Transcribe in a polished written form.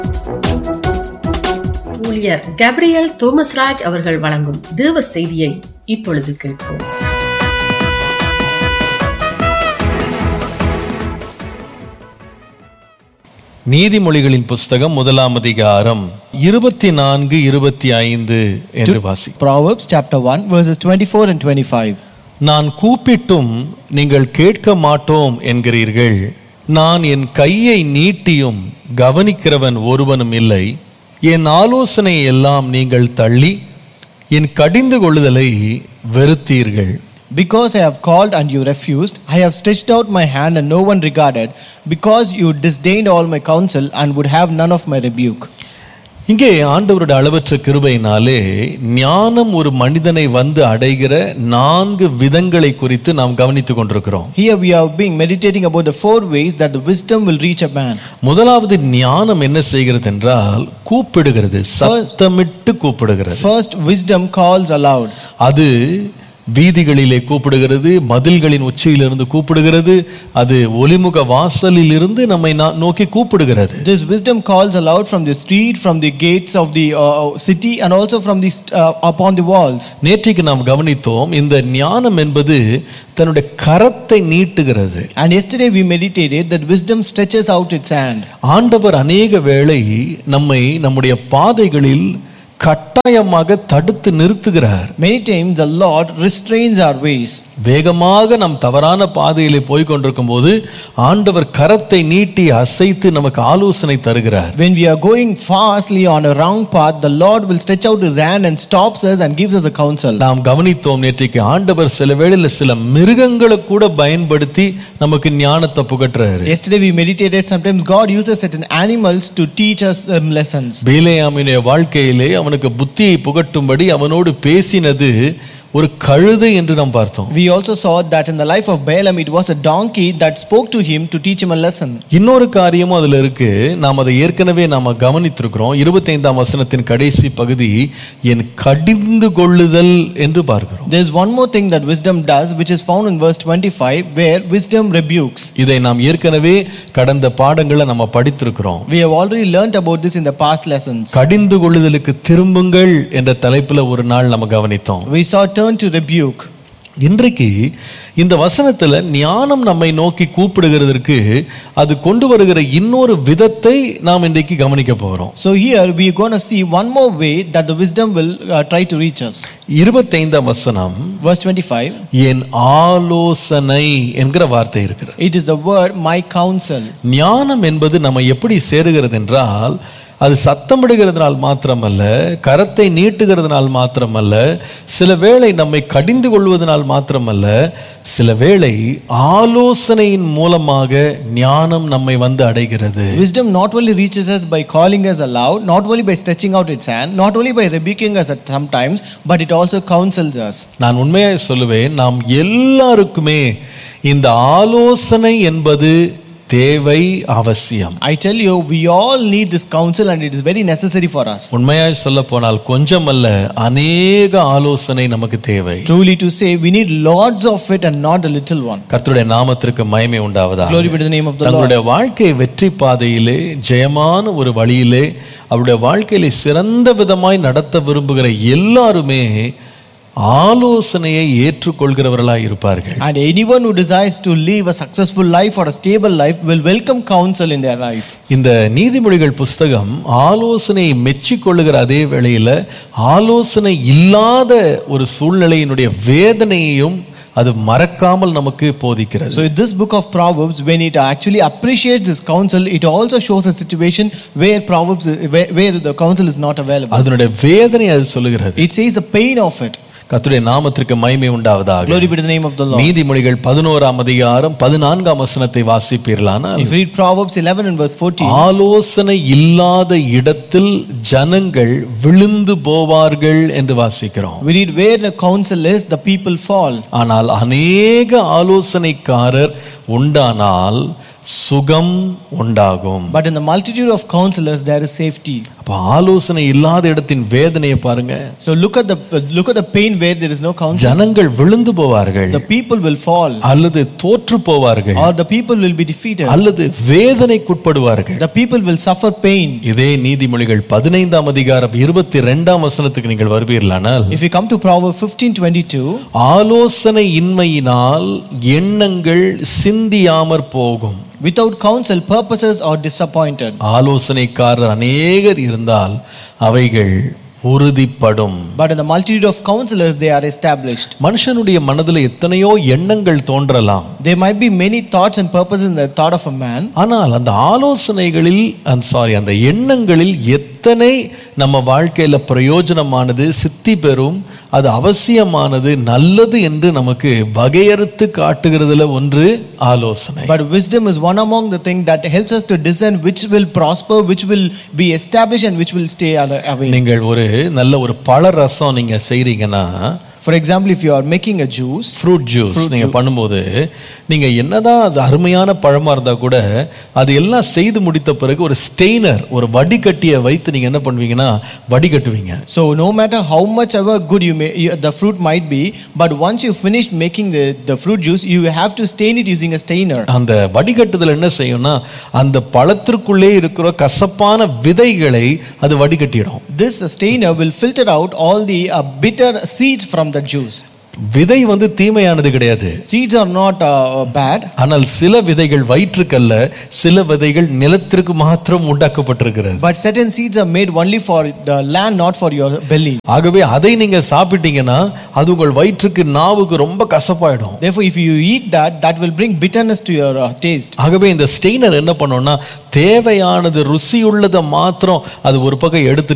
ஊழியர் Gabriel Thomas Raj அவர்கள் வழங்கும் தேவ செய்தியை இப்பொழுது கேட்போம். நீதிமொழிகளின் புஸ்தகம் 1ஆம் அதிகாரம் 24, 25 என்று வாசி. Proverbs chapter 1 verses 24 and 25. நான் கூப்பிட்டும் நீங்கள் கேட்க மாட்டோம் என்கிறீர்கள். நான் என் கையை நீட்டியும் கவனிக்கிறவன் ஒருவனும் இல்லை. என் ஆலோசனை எல்லாம் நீங்கள் தள்ளி என் கடிந்து கொள்ளுதலை வெறுத்தீர்கள். Because I have called and you refused, I have stretched out my hand and no one regarded, because you disdained all my counsel and would have none of my rebuke. இங்கே ஆண்டவருடைய அளவற்ற கிருபையினாலே ஞானம் ஒரு மனிதனை வந்து அடைகிற 4 விதங்களை குறித்து நாம் கவனித்துக் கொண்டிருக்கிறோம். Here we are being meditating about the 4 ways that the wisdom will reach a man. முதலாவது ஞானம் என்ன செய்கிறது என்றால் கூப்பிடுகிறது, சத்தமிட்டு கூப்பிடுகிறது. First, wisdom calls aloud. அது வீதிகளிலே கூப்பிடுகிறது, மதில்களின் உச்சியிலிருந்து கூப்பிடுகிறது, அது ஒலிமுக வாசலில் இருந்து நம்மை நோக்கி கூப்பிடுகிறது. This wisdom calls aloud from the street, from the gates of the city and also from the upon the walls. நேற்றைக்கு நாம் கவனித்தோம், இந்த ஞானம் என்பது தன்னுடைய கரத்தை நீட்டுகிறது. And yesterday we meditated that wisdom stretches out its hand. ஆண்டவர் அநேக வேளை நம்மை நம்முடைய பாதைகளில் கட்டாயமாக தடுத்து நிறுத்துகிறார். Many times the Lord restrains our ways. வேகமாக நாம் தவறான பாதையிலே போய் கொண்டிருக்கும் போது ஆண்டவர் கரத்தை நீட்டி அசைத்து நமக்கு ஆலோசனை தருகிறார். When we are going fastly on a wrong path, the Lord will stretch out his hand and stops us and gives us a counsel. நாம் கவனித்தோம் நேற்றைக்கு ஆண்டவர் சில வேளையில சில மிருகங்களை கூட பயன்படுத்தி நமக்கு ஞானத்தை புகட்டுறாரு. Yesterday we meditated sometimes God uses certain animals to teach us lessons. பிலேயாமினுடைய வாழ்க்கையிலே அவனுக்கு புத்தியை புகட்டும்படி அவனோடு பேசினது ஒரு கழுதை என்று நாம் பார்த்தோம். We also saw that in the life of Balaam it was a donkey that spoke to him to teach him a lesson. இன்னொரு காரியமும் அதுல இருக்கு, நாம் அதை ஏற்கனவே நாம கவனித்திருக்கிறோம். 25ஆம் வசனத்தின் கடைசி பகுதி என் கடிந்து கொள்ளுதல் என்று பார்க்கிறோம். There is one more thing that wisdom does, which is found in verse 25, where wisdom rebukes. இதை நாம் ஏற்கனவே கடந்த பாடங்களை நம்ம படித்திருக்கிறோம். We have already learnt about this in the past lessons. கடிந்து கொள்ளுதலுக்கு திரும்புங்கள் என்ற தலைப்புல ஒரு நாள் நம்ம கவனித்தோம். We saw turn to rebuke. இன்றைக்கு இந்த வசனத்துல ஞானம் நம்மை நோக்கி கூப்பிடுகிறதற்கு அது கொண்டு வருகிற இன்னொரு விதத்தை நாம் இன்றைக்கு கவனிக்க போகிறோம். So here we are going to see one more way that the wisdom will try to reach us. 25ஆம் வசனம் Verse 25. என் ஆலோசனை என்கிற வார்த்தை இருக்கிறது. It is the word my counsel. ஞானம் என்பது நம்ம எப்படி சேருகிறது என்றால் அது சத்தமிடுகிறதுனால் மாத்திரமல்ல, கரத்தை நீட்டுகிறதுனால் மாத்திரமல்ல, சில வேளை நம்மை கடிந்து கொள்வதனால் மாத்திரமல்ல, சில வேளை ஆலோசனையின் மூலமாக ஞானம் நம்மை வந்து அடைகிறது. Wisdom not only reaches us by calling us aloud, not only by stretching out its hand, not only by rebuking us at some times, but it also counsels us. நான் உண்மையாய் சொல்லுவேன், நாம் எல்லாருக்குமே இந்த ஆலோசனை என்பது தேவை, அவசியம். I tell you, we all need this counsel and it is very necessary for us. உண்மையாய் சொல்ல போனால் கொஞ்சமல்ல, அநேக ஆலோசனை நமக்கு தேவை. Truly to say, we need lots of it and not a little one. கர்த்தருடைய நாமத்திற்கு மகிமை உண்டாவதாக. Glory be to the name of the Lord. தங்களுடைய வாழ்க்கை வெற்றி பாதையிலே, ஜெயமான ஒரு வழியிலே, அவருடைய வாழ்க்கையிலே சிறந்த விதமாய் நடத்த விரும்புகிற எல்லாருமே ஆலோசனையை ஏற்றுக்கொள்கிறவர்களாய் இருப்பார்கள். And anyone who desires to live a successful life or a stable life will welcome counsel in their life. இந்த நீதிமொழிகள் புஸ்தகம் ஆலோசனையை மெச்சிக்கொள்ளுகிற அதே வேளையில் ஆலோசனை இல்லாத ஒரு சூழ்நிலையினுடைய வேதனையையும் அது மறக்காமல் நமக்கு போதிக்கிறது. So this book of Proverbs, when it actually appreciates this counsel, it also shows a situation where where the counsel is not available. அதனுடைய வேதனை அது சொல்லுகிறது. It says the pain of it. கர்த்தருடைய நாமத்திற்கு மகிமை உண்டாவதாக. Glory be to the name of the Lord. நீதிமொழிகள் 11ஆம் அதிகாரம் 14ஆம் வசனத்தை வாசிப்பீர்களானால், if you read Proverbs 11 and verse 14, ஆலோசனை இல்லாத இடத்தில் ஜனங்கள் விழுந்து போவார்கள் என்று வாசிக்கிறோம். we read where the counsel is, the people fall. ஆனால் அநேக ஆலோசனைக்காரர் உண்டானால் சுகம் உண்டாகும். But in the multitude of counselors there is safety. அப்ப ஆலோசனை இல்லாத இடத்தின் வேதனையை பாருங்க. So look at the pain where there is no counsel. ஜனங்கள் விழுந்து போவார்கள், The people will fall, அல்லது தோற்று போவார்கள், or the people will be defeated, அல்லது வேதனைக்குட்படுவார்கள். the people will suffer pain. இதே நீதிமொழிகள் 15ஆம் அதிகாரம் 22ஆம் வசனத்துக்கு நீங்கள் வருவீர்களானால், If we come to Proverbs 15:22, ஆலோசனை இன்மையினால் எண்ணங்கள் சிந்தியாமற் போகும். without counsel purposes are disappointed. ஆலோசனைக்காரர் அநேகர் இருந்தால் அவைகள் உறுதிப்படும். But in the multitude of counselors they are established. மனுஷனுடைய மனதில் எத்தனையோ எண்ணங்கள் தோன்றலாம். There might be many thoughts and purposes in the thought of a man. ஆனால் அந்த ஆலோசனைகளில் அந்த எண்ணங்களில் எத்தனை நம்ம வாழ்க்கையில பிரயோஜனமானது, சித்தி பெறும், அது அவசியமானது, நல்லது என்று நமக்கு வகையறுத்து காட்டுகிறதுல ஒன்று ஆலோசனை. But wisdom is one among the things that helps us to discern which will prosper, which will be established and which will stay away. நீங்கள் ஒரு நல்ல ஒரு பழ ரசம் நீங்க செய்றீங்கன்னா, For example, if you are making a juice, fruit juice நீங்க பண்ணும்போது, நீங்க என்னதான் அது அருமையான பழமா இருந்தா கூட அது எல்லாம் செய்து முடித்த பிறகு ஒரு ஸ்டெய்னர், ஒரு வடிகட்டியை வைத்து நீங்க என்ன பண்ணுவீங்கன்னா வடிகட்டுவீங்க. So no matter how much ever good the fruit might be, but once you finish making the fruit juice, you have to stain it using a stainer. அந்த வடிகட்டுதல் என்ன செய்யும்னா அந்த பழத்திற்குள்ளே இருக்கிற கசப்பான விதைகளை அது வடிகட்டிடும். This stainer will filter out all the bitter seeds from the juice. விதை தீமையானது கிடையாது. Seeds are not bad. ஆனால் சில விதைகள் வயிற்றுக்கல்ல, சில விதைகள் நிலத்திற்கு மாத்திரம் உண்டாக்கப்பட்டிருக்கிறது. But certain seeds are made only for the land, not for your belly. ஆகவே அதை நீங்க சாப்பிட்டீங்கன்னா அது உங்கள் வயிற்றுக்கு, நாவுக்கு ரொம்ப கசப்பாயிடும். Therefore, if you eat that will bring bitterness to your taste. ஆகவே இந்த ஸ்டெய்னர் என்ன பண்ணும்னா தேவையானது, ருசியுள்ளதை மாத்திரம் அது ஒரு பக்கம் எடுத்து